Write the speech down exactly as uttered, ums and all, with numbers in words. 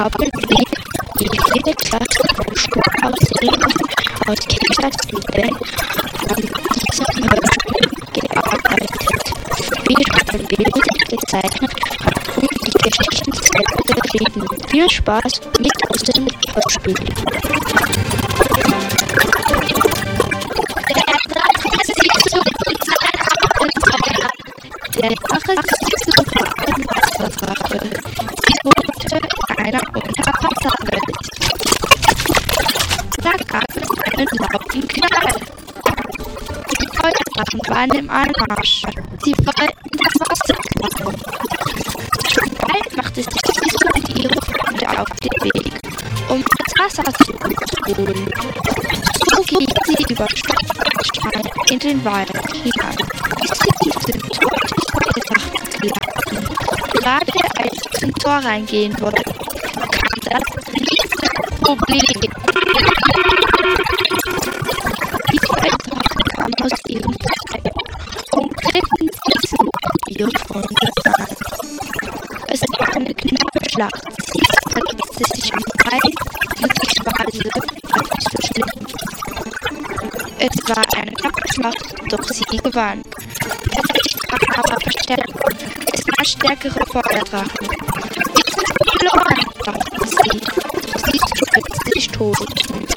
haben wir die vierte Klasse Hochschulausbildung aus Kinderstube an diesem Hörspiel gearbeitet. Wir haben Bilder gezeichnet und die Geschichten selber geschrieben. Viel Spaß mit unserem Hörspiel. Der Drache sieht zu einem Wasserdrache. Sie wohnte in einer Unterwasserwelt. Da gab es einen lauten Knall. Die Feuerdrachen waren im Anmarsch. Sie wollten das Wasser klauen. Schon bald machte sich Sissel und ihre Freunde auf den Weg, um das Wasser zu holen. So gingen sie über Stock und Stein in den Wald hinein, bis sie zum Tor des Feuerdrachen gelangten. Gerade als sie zum Tor reingehen wollten, kam das nächste Problem. Die Feuerdrachen kamen aus ihrem Versteck und griffen Sissel und ihre Freunde an. Es war eine knappe Schlacht. Sissel verletzte sich am Bein und die Schwalbe hat sich verschlitten. Es war eine knappe Schlacht, doch sie gewann. Vielleicht kam aber Verstärkung. Es waren stärkere Feuerdrachen. Wir sind verloren, dachte sie. Sie stürzte sich tot.